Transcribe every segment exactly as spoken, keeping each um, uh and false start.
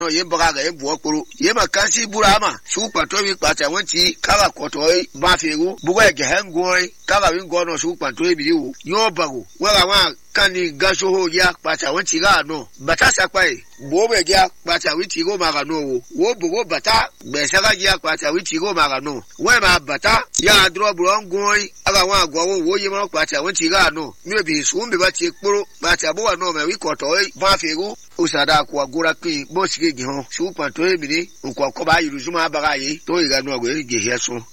no ye baga ga ye bo koro ye makansi burama su pato mi pata wonti kala kotoi ba fegu bugo ye hengoi kala wi ngono su pato e biu yo bago wala wa kani gaso ho ya pata wonti ga no bata sapai bo be ya pata wi ti go maga no wo bugo bata be saga ya pata wi ti go maga no we ma bata ya dro bro ngoi aga wa gwo wo ye ma pata wonti ga no mi bi su mbe ba ti kporo pata bo wa no me wi kotoi ba fegu usada kwa gura ki bosi gi ho su pato e bi ukwa ko ba yiruzuma baga yi to iga no gwe ge heso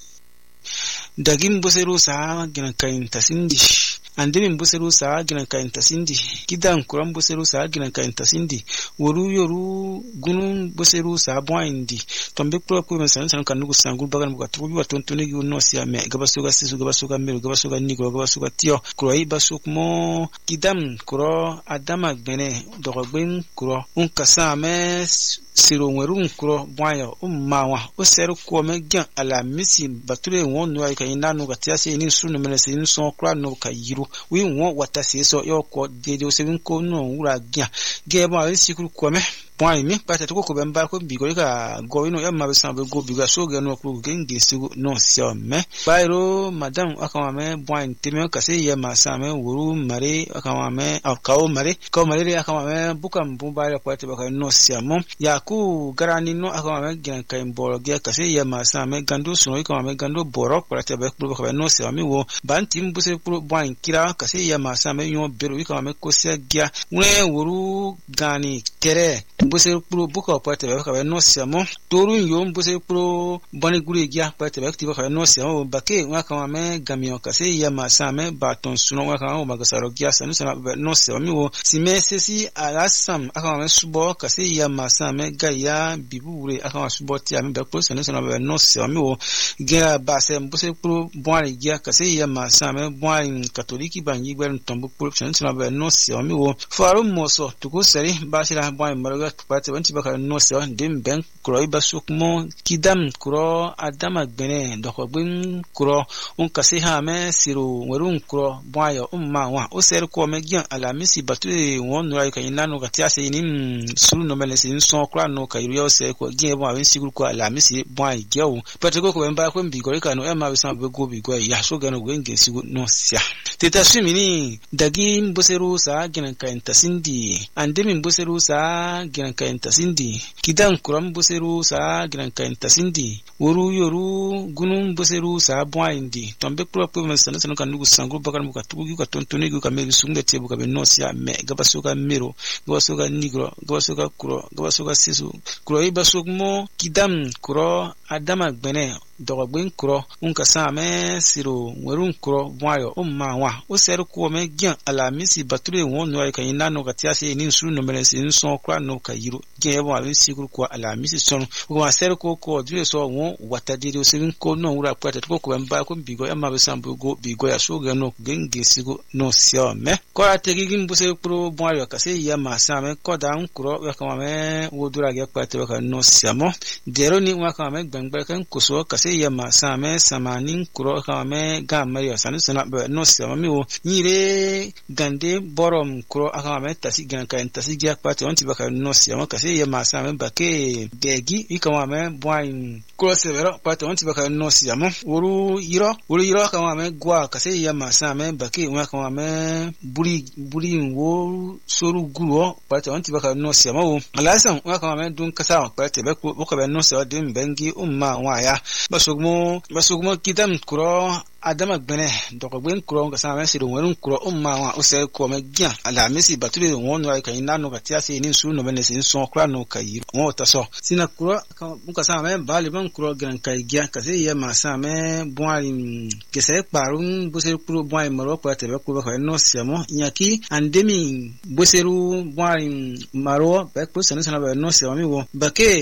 dagim boseru sa gina kain tasindi ande mbuseru sa gina kain tasindi kidan kuran buseru sa gina kain tasindi woru yoru gunun buseru sa boindi tombe pro ko mesan san kanu sangul bagan buka tubi watontone gi no sia me gabasuga sisu gabasuga mero gabasuga nigro gabasuga tio kroi basuk mo kidam kuro adama gbene dogogben kuro un kasame siro werun kuro boya ummawa o ser ko me gyan ala misi bature won no ay kan nanu gatiase ni sunu menese ni so kra no kayiru wi won watase so yo ko dejo se win ko no wura gyan ge ba sikuru ko me point mi pata to ko bemba ko bigo ka go ino ya mabesa be go bigo so ge no ko genge sigu no sia me bayro madam akama me point teme ka se ya masa me wuru mare akama me akaw mare ko mare akama me bukam bumba ya pata ba no sia mo ya ku garani no akama me gen ka imboro ge ka se ya masa me gando suno akama me gando boro pata ba ko ba no sia mi wo bantim buse pro point kira ka se ya masa me yo bero akama me ko sia gya we wuru gani tere buse pro buka pate ba ka no siamo torun yo buse pro bani gure gya pate ba tiba ka no siamo bake wa ka me gamio ka se ya masame baton suno wa ka o magasaro gya sanu sana no siamo mi wo simesesi alasam aka me subo ka se ya masame gaya bibure aka ma subo ti ame ba pro sanu sana no siamo mi wo gya ba se buse pro bani gya ka se ya masame bani katoliki bangi gwen tombo pro sanu sana no siamo mi wo faru moso tuko seri ba sira bani maraga pate wanti baka no se on dim ben kuro ibasuk mo kidam kuro adama gbene doko gbin kuro un kase ha me siru werun kuro boyo umma wa o ser ko me gyan ala misi batu won no ay kan nanu ka tiase ni suru no mele sin so kura no ka yuro se ko gyan bo awin sigur ko ala misi boy gyaw pate ko ko ben ba ko bi ko ka no e ma be san be go bi go ya so gano go nge sigur no sia teta sumini dagi mboseru sa gyan kan tasindi ande min mboseru sa gyan kan tasindi kidan kuram buseru sa gran kan tasindi woru yoru gunun buseru sa boindi tombe pro pro mesana sana kan nugu sangu bakar muka tugu ka tontone gu ka meri sunga tebu ka be nosia me gabasuka mero gabasuka nigro gabasuka kuro gabasuka sisu kuro ibasuk mo kidam kuro adama gbene dogogben kuro unka same siro werun kuro boyo umma wa o ser ko me gyan ala misi bature won no ay kan nanu ka tiase ni suru no mele sin so kra no ka yiro gyan bo awin sigur ko ala misi son ko ser ko ko dire so won watadiri o sirin ko no wura pata ko ko mba ko bigo e ma be sambu go bigo ya so gano genge sigo no sia me ko ategi gin buse pro boyo ka se ya ma same ko dan kuro ya ka me wodura ge pata ka no sia mo dero ni wa ka me gbangba kan ko so ka ya masame samanin kuro kame gamma ya sanu sana no sama mi wo nyire gande borom kuro akame tasi gan kan tasi gya pati onti baka no sama kasi ya masame bake degi ikama boin kuro severo pati onti baka no sama wuru yiro wuru yiro kama gwa kasi ya masame bake wa kama buri buri wo soru guro pati onti baka no sama wo alasan wa kama dun kasa pati bako baka no sama dim bengi umma wa ya basugmo basugmo kidam kuro adama gbene doko gben kuro ka sama siru werun kuro umma wa o se ko me gyan ala misi batule won no ka ina no ka tiase ni su no bene sin so kura no ka yi won ta so sina kuro ka sama bali ban kuro gran ka gyan ka se ya ma sama boari ke se parun bo se kuro boari maro ko te be ko ka no siamo nyaki andemi bo seru boari maro be ko sana sana be no siamo mi wo bake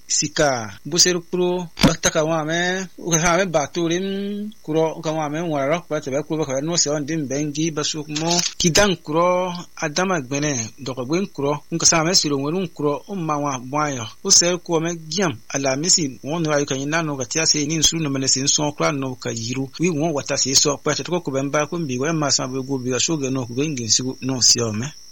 sika bo seru kuro bataka wa me o ka sama baturin kuro kama men wara ko te be ko ba no se on dim bengi basuk mo kidan kuro adama gbene doko gben kuro nka sa me siro wonun kuro umma wa boyo o se ko me giam ala misi won no ay kan nanu ga tiase ni su no mene sin so kra no ka yiru wi won wata se so pa te ko ko ben ba ko bi wa ma sa be go bi ga so ga no ko ngin sigu no si o me